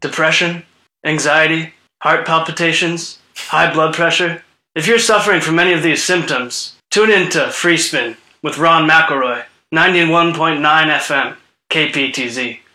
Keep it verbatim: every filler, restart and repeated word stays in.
depression, anxiety, heart palpitations, high blood pressure. If you're suffering from any of these symptoms, tune in to Free Spin with Ron McElroy, ninety-one point nine F M, K P T Z.